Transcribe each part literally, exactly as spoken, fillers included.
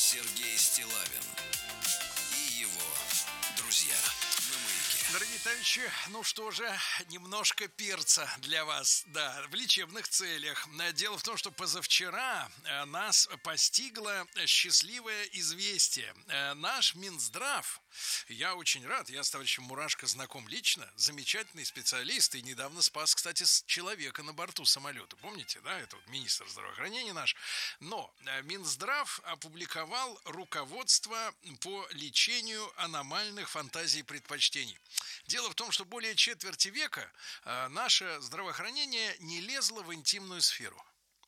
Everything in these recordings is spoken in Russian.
Сергей Стиллавин и его друзья на Маяке. Дорогие товарищи, ну что же, немножко перца для вас, да, в лечебных целях. Дело в том, что позавчера нас постигло счастливое известие. Наш Минздрав, я очень рад, я с товарищем Мурашко знаком лично, замечательный специалист и недавно спас, кстати, человека на борту самолета. Помните, да, это вот министр здравоохранения наш. Но Минздрав опубликовал руководство по лечению аномальных фантазий и предпочтений. Дело в том, что более четверти века э, наше здравоохранение не лезло в интимную сферу.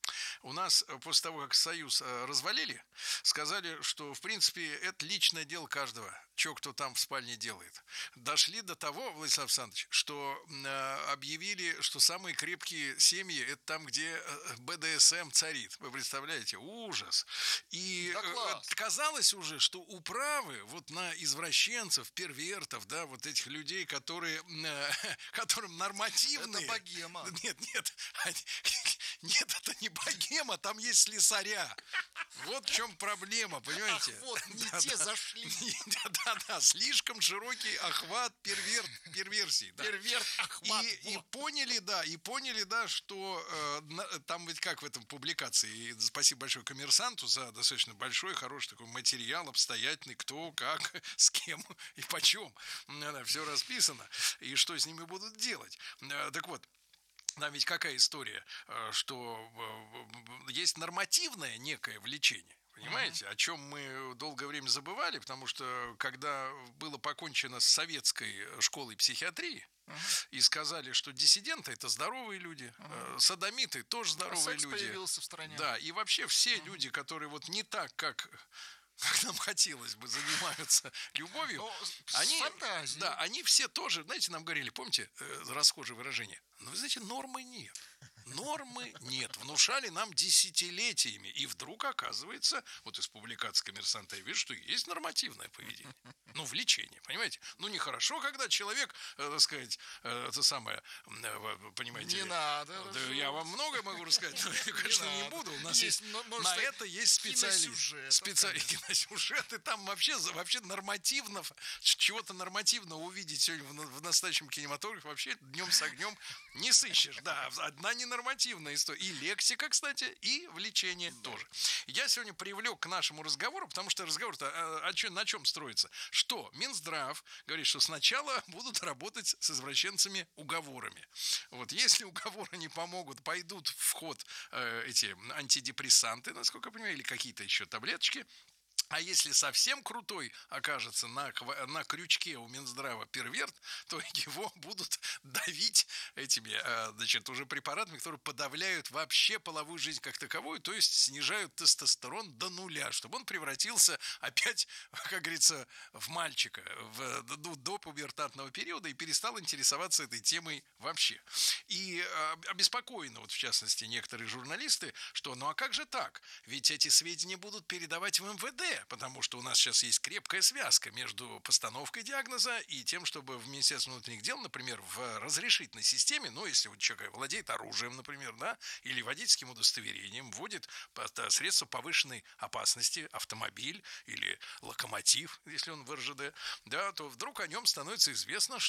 У нас после того, как Союз э, развалили, сказали, что, в принципе, это личное дело каждого, что кто там в спальне делает. Дошли до того, Владислав Александрович, что э, объявили, что самые крепкие семьи – это там, где бэ дэ эс эм царит. Вы представляете? Ужас. И да э, казалось уже, что управы вот на извращенцев, первертов, да, вот этих людей, которые, э, которым нормативные… Это богема. Нет, нет, они, нет, это не богема, там есть слесаря. Вот в чем проблема, понимаете? Ах, вот, не да, те да. зашли. Да, да, да, слишком широкий охват первер, перверсий. Да. Перверт, охват. И, и поняли, да, и поняли, да, что э, на, там ведь как в этом публикации, и спасибо большое Коммерсанту за достаточно большой, хороший такой материал, обстоятельный, кто, как, с кем и почем. Да, все расписано, и что с ними будут делать. Так вот, там ведь какая история, что есть нормативное некое влечение. Понимаете, uh-huh. о чем мы долгое время забывали, потому что когда было покончено с советской школой психиатрии, uh-huh. и сказали, что диссиденты – это здоровые люди, uh-huh. содомиты – тоже здоровые а секс люди. Появился в стране. Да, и вообще все uh-huh. люди, которые вот не так, как… как нам хотелось бы, занимаются любовью, ну, они, фантазией. Да, они все тоже, знаете, нам говорили, помните, э, расхожее выражение, ну, вы знаете, нормы нет. Нормы нет. Внушали нам десятилетиями. И вдруг оказывается, вот из публикации Коммерсанта я вижу, что есть нормативное поведение. Ну, влечение, понимаете? Ну, нехорошо, когда человек, э, так сказать, э, это самое, э, понимаете. Не надо. Да, я вам много могу рассказать, но я, конечно, не, не буду. У нас есть, есть может, на это есть специалист. Специалист. Киносюжеты. Там вообще, вообще нормативно, чего-то нормативно увидеть сегодня в, в настоящем кинематографе вообще днем с огнем не сыщешь. Да, одна ненормативная история. И лексика, кстати, и влечение да. тоже. Я сегодня привлек к нашему разговору, потому что разговор-то а, а, на чем строится? Что Минздрав говорит, что сначала будут работать с извращенцами уговорами. Вот, если уговоры не помогут, пойдут в ход э, эти антидепрессанты, насколько я понимаю, или какие-то еще таблеточки. А если совсем крутой окажется на, на крючке у Минздрава перверт, то его будут давить этими, значит, уже препаратами, которые подавляют вообще половую жизнь как таковую, то есть снижают тестостерон до нуля, чтобы он превратился опять, как говорится, в мальчика в, до, до пубертатного периода и перестал интересоваться этой темой вообще. И обеспокоены, вот в частности, некоторые журналисты, что ну а как же так? Ведь эти сведения будут передавать в эм вэ дэ, потому что у нас сейчас есть крепкая связка между постановкой диагноза и тем, чтобы в Министерстве внутренних дел, например, в разрешительной системе, ну, если вот человек владеет оружием, например, да, или водительским удостоверением, вводит средства повышенной опасности, автомобиль или локомотив, если он в эр жэ дэ, да, то вдруг о нем становится известно,